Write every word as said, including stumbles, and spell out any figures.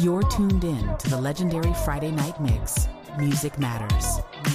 You're tuned in to the legendary Friday Night Mix. Music Matters.